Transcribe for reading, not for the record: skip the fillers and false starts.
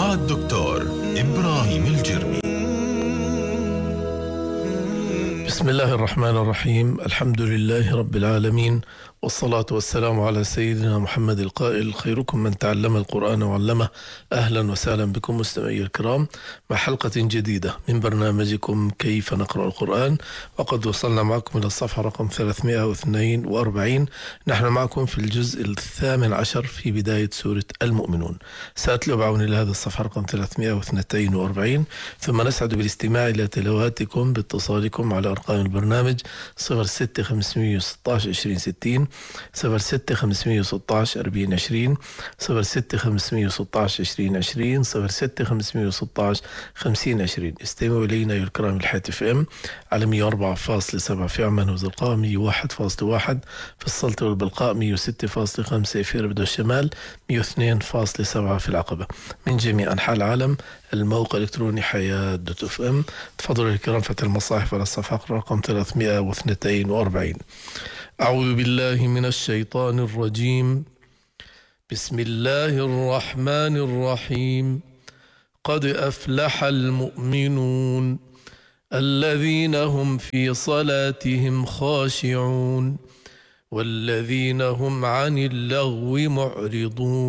مع الدكتور إبراهيم الجرمي. بسم الله الرحمن الرحيم. الحمد لله رب العالمين، والصلاة والسلام على سيدنا محمد القائل: خيركم من تعلم القرآن وعلمه. أهلا وسهلا بكم مستمعي الكرام مع حلقة جديدة من برنامجكم كيف نقرأ القرآن، وقد وصلنا معكم إلى الصفحة رقم 342. نحن معكم في الجزء 18 في بداية سورة المؤمنون. سأتلو بعون الله هذه الصفحة رقم 342، ثم نسعد بالاستماع إلى تلاواتكم باتصالكم على أرقام البرنامج 06 516 2060 06 516 4020 06 516 2020 06 516 5020. استمعوا إلينا يا الكرام الهاتف ام على 104.7 في عمان وزرقاء، 101.1 في السلطة والبلقاء، 106.5 في ربد والشمال، 102.7 في العقبة. من جميع أنحاء العالم الموقع الإلكتروني حياة.fm. تفضلوا الكرام فتح المصاحف على الصفحة رقم 342. أعوذ بالله من الشيطان الرجيم. بسم الله الرحمن الرحيم. قد أفلح المؤمنون الذين هم في صلاتهم خاشعون والذين هم عن اللغو معرضون.